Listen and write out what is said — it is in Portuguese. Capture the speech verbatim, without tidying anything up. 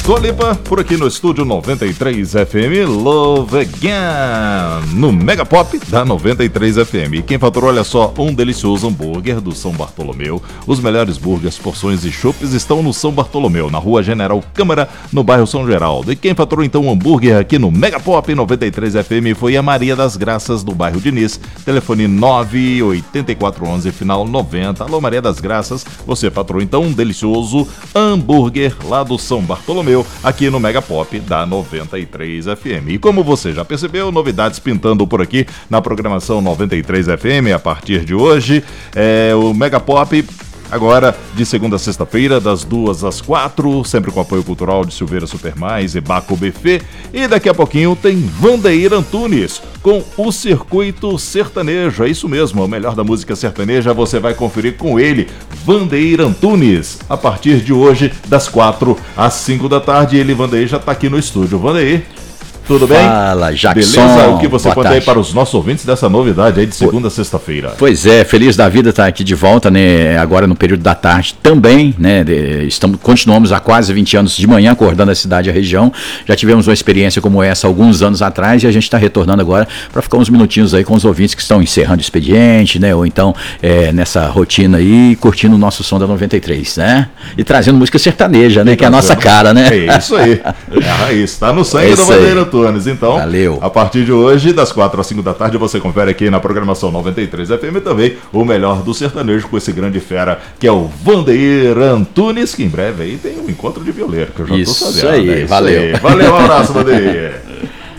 Dua Lipa, por aqui no estúdio noventa e três F M, Love Again, no Mega Pop da noventa e três F M. E quem faturou, olha só, um delicioso hambúrguer do São Bartolomeu. Os melhores burgers, porções e chopes estão no São Bartolomeu, na rua General Câmara, no bairro São Geraldo. E quem faturou então um hambúrguer aqui no Mega Pop noventa e três F M foi a Maria das Graças, do bairro Diniz. Telefone nove oito quatro um um, final noventa. Alô, Maria das Graças, você faturou então um delicioso hambúrguer lá do São Bartolomeu, aqui no Mega Pop da noventa e três F M. E como você já percebeu, novidades pintando por aqui na programação noventa e três F M a partir de hoje. É o Mega Pop agora de segunda a sexta-feira, das duas às quatro, sempre com apoio cultural de Silveira Supermais e Baco Buffet. E daqui a pouquinho tem Vandeir Antunes com o Circuito Sertanejo. É isso mesmo, o melhor da música sertaneja você vai conferir com ele, Vandeir Antunes, a partir de hoje, das quatro às cinco da tarde. Ele, Vandeir, já está aqui no estúdio. Vandeir, tudo bem? Fala, Jackson. Beleza? O que você conta tarde. aí para os nossos ouvintes dessa novidade aí de segunda a sexta-feira? Pois é, feliz da vida estar aqui de volta, né? Agora no período da tarde também, né? De, estamos, continuamos há quase vinte anos de manhã acordando a cidade e a região. Já tivemos uma experiência como essa alguns anos atrás e a gente está retornando agora para ficar uns minutinhos aí com os ouvintes que estão encerrando o expediente, né? Ou então é, nessa rotina aí, curtindo o nosso som da noventa e três, né? E trazendo música sertaneja, né? Que é a nossa cara, né? É isso aí. É a raiz, está no sangue é do Vandeir Antunes. Então, valeu. A partir de hoje, das quatro às cinco da tarde, você confere aqui na programação noventa e três F M também o melhor do sertanejo com esse grande fera que é o Vandeir Antunes, que em breve aí tem um encontro de violeiro, que eu já isso tô sabendo. Aí, né? Isso valeu. aí, valeu, um abraço, Vandeir.